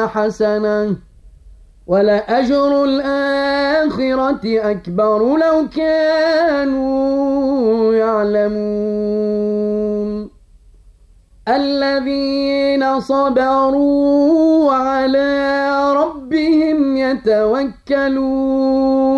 حسنة ولأجر الآخرة أكبر لو كانوا يعلمون الذين صبروا وعلى ربهم يتوكلون